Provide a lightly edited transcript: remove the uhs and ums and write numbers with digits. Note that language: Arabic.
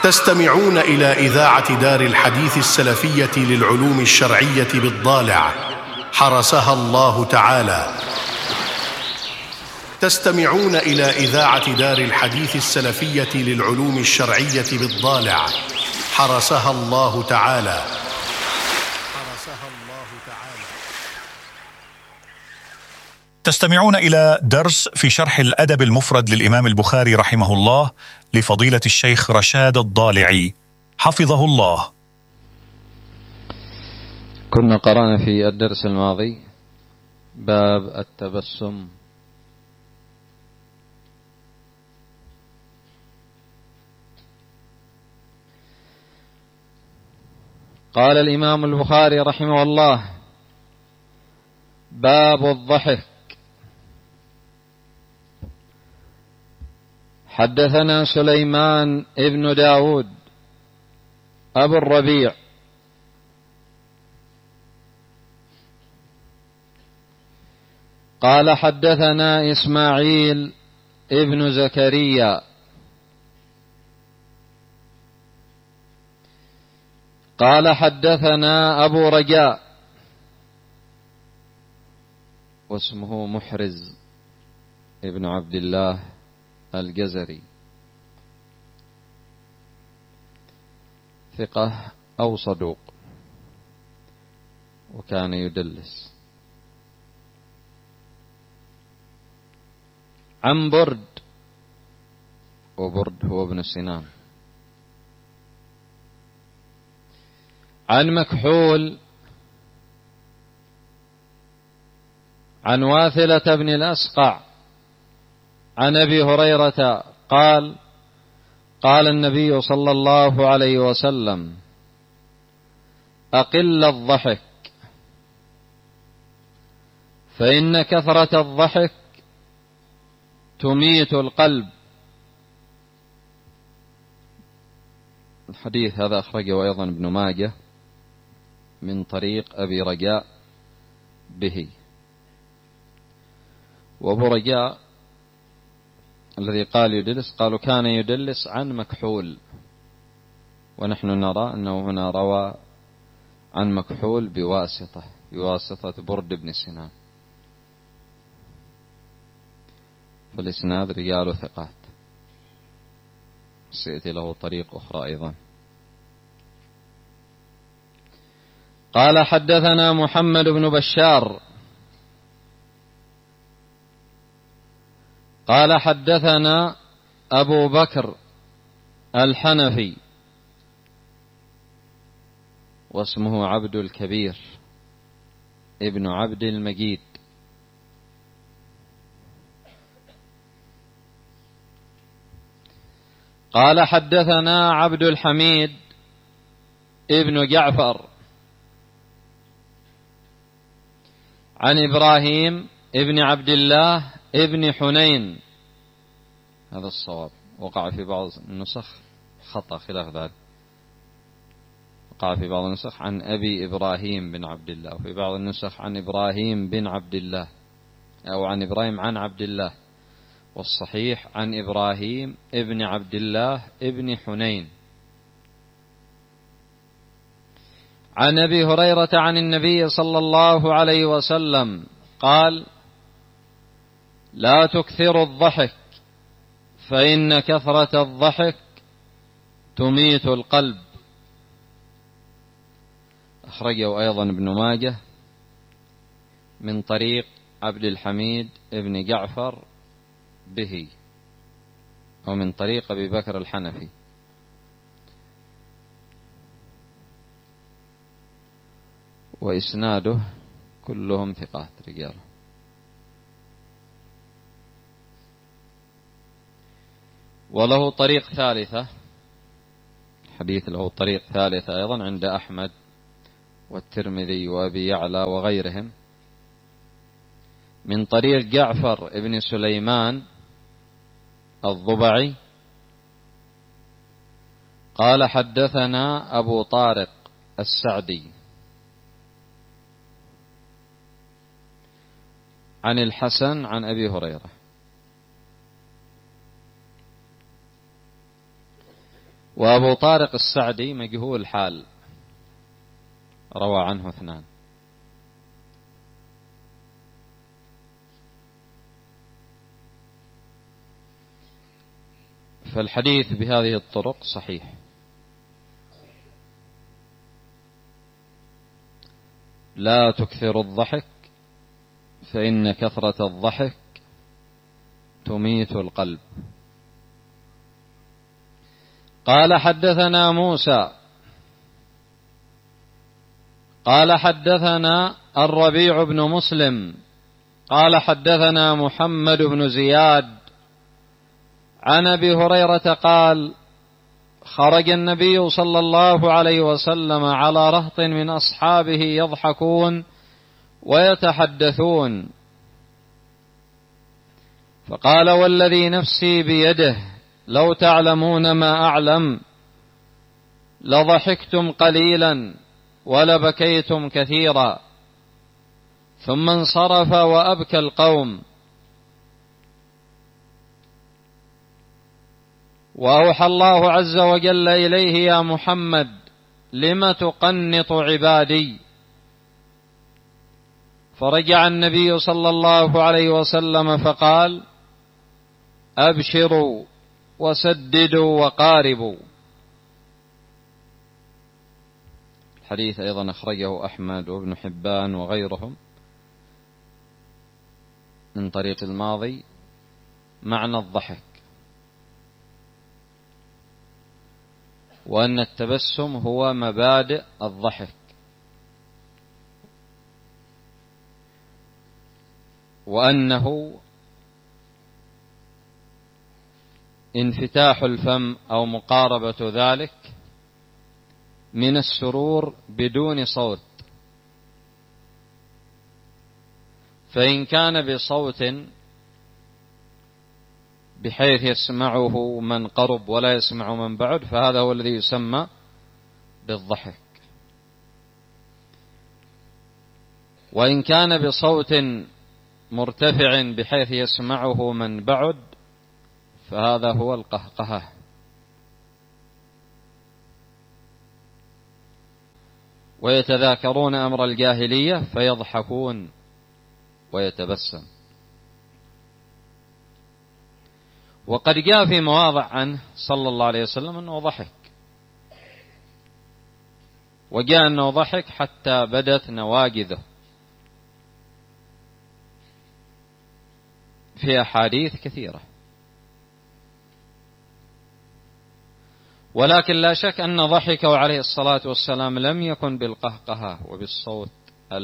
تستمعون إلى إذاعة دار الحديث السلفية للعلوم الشرعية بالضالع حرسها الله تعالى. تستمعون إلى إذاعة دار الحديث السلفية للعلوم الشرعية بالضالع حرسها الله تعالى. تستمعون إلى درس في شرح الأدب المفرد للإمام البخاري رحمه الله لفضيلة الشيخ رشاد الضالعي حفظه الله. كنا قرأنا في الدرس الماضي باب التبسم. قال الإمام البخاري رحمه الله: باب الضحك. حدثنا سليمان ابن داود أبو الربيع قال حدثنا إسماعيل ابن زكريا قال حدثنا أبو رجاء واسمه محرز ابن عبد الله الجزري، ثقة أو صدوق، وكان يدلس. عن برد، وبرد هو ابن سنان. عن مكحول عن واثلة بن الأسقع عن أبي هريرة قال: قال النبي صلى الله عليه وسلم: أقل الضحك فإن كثرة الضحك تميت القلب. الحديث هذا أخرجه أيضا ابن ماجه من طريق أبي رجاء به. وأبو رجاء الذي قال يدلس قالوا كان يدلس عن مكحول، ونحن نرى أنه هنا روى عن مكحول بواسطة برد بن سنان، فالإسناد رجال ثقات، سيأتي له طريق أخرى أيضا. قال حدثنا محمد بن بشار قال حدثنا أبو بكر الحنفي واسمه عبد الكبير ابن عبد المجيد قال حدثنا عبد الحميد ابن جعفر عن إبراهيم ابن عبد الله ابن حنين، هذا الصواب، وقع في بعض النسخ خطأ خلاف ذلك، وقع في بعض النسخ عن أبي إبراهيم بن عبد الله، وفي بعض النسخ عن إبراهيم بن عبد الله، أو عن إبراهيم عن عبد الله، والصحيح عن إبراهيم ابن عبد الله ابن حنين. عن أبي هريرة عن النبي صلى الله عليه وسلم قال: لا تكثروا الضحك فإن كثرة الضحك تميت القلب. أخرجه أيضا ابن ماجه من طريق عبد الحميد ابن جعفر به، أو من طريق أبي بكر الحنفي. وإسناده كلهم ثقات رجال. وله طريق ثالثة، حديث له طريق ثالثة أيضا عند أحمد والترمذي وأبي يعلى وغيرهم، من طريق جعفر ابن سليمان الضبعي قال حدثنا أبو طارق السعدي عن الحسن عن أبي هريرة. وأبو طارق السعدي مجهول حال، روى عنه 2. فالحديث بهذه الطرق صحيح. لا تكثر الضحك فإن كثرة الضحك تميت القلب. قال حدثنا موسى قال حدثنا الربيع بن مسلم قال حدثنا محمد بن زياد عن أبي هريرة قال: خرج النبي صلى الله عليه وسلم على رهط من أصحابه يضحكون ويتحدثون، فقال: والذي نفسي بيده لو تعلمون ما أعلم لضحكتم قليلا ولبكيتم كثيرا. ثم انصرف وأبكى القوم، وأوحى الله عز وجل إليه: يا محمد لم تقنط عبادي؟ فرجع النبي صلى الله عليه وسلم فقال: أبشروا وسددوا وقاربوا. الحديث أيضا أخرجه أحمد وابن حبان وغيرهم من طريق الماضي. معنى الضحك وأن التبسم هو مبادئ الضحك، وأنه انفتاح الفم أو مقاربة ذلك من السرور بدون صوت، فإن كان بصوت بحيث يسمعه من قرب ولا يسمع من بعد فهذا هو الذي يسمى بالضحك، وإن كان بصوت مرتفع بحيث يسمعه من بعد فهذا هو القهقهة. ويتذاكرون أمر الجاهلية فيضحكون ويتبسم. وقد جاء في مواضع عنه صلى الله عليه وسلم أنه ضحك، وجاء أنه ضحك حتى بدت نواجذه في أحاديث كثيرة. ولكن لا شك أن ضحكه عليه الصلاة والسلام لم يكن بالقهقهة وبالصوت